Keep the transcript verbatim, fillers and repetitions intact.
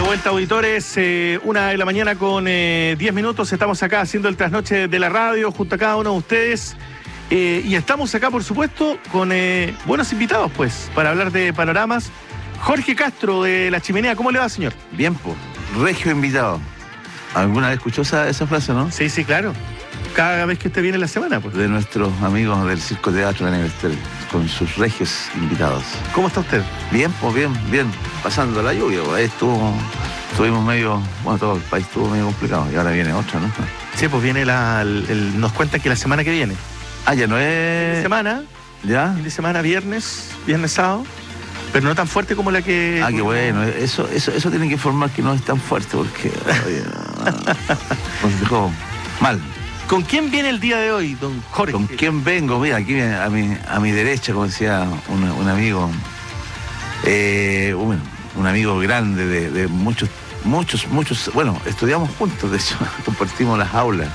vuelta, auditores, eh, una de la mañana con eh, diez minutos. Estamos acá haciendo el trasnoche de la radio junto a cada uno de ustedes. Eh, y estamos acá, por supuesto, con eh, buenos invitados, pues, para hablar de panoramas. Jorge Castro, de La Chimenea. ¿Cómo le va, señor? Bien, pues, regio invitado. ¿Alguna vez escuchó esa, esa frase, no? Sí, sí, claro. Cada vez que usted viene en la semana, pues. De nuestros amigos del Circo Teatro de Nevelster, con sus regios invitados. ¿Cómo está usted? Bien, pues, bien, bien. Pasando la lluvia, pues, ahí estuvo, estuvimos medio, bueno, todo el país estuvo medio complicado. Y ahora viene otra, ¿no? Sí, pues viene la, el, el- nos cuentan que la semana que viene. Ah, ya no Fin es... de semana, ¿Ya? fin de semana, viernes, viernes, sábado. Pero no tan fuerte como la que... Ah, qué bueno. Eso, eso, eso tiene que informar que no es tan fuerte, porque... oye, nos dejó mal. ¿Con quién viene el día de hoy, don Jorge? ¿Con quién vengo? Mira, aquí viene a mi, a mi derecha, como decía un, un amigo, eh, un, un amigo grande de, de muchos, muchos, muchos, bueno, estudiamos juntos, de hecho, compartimos las aulas.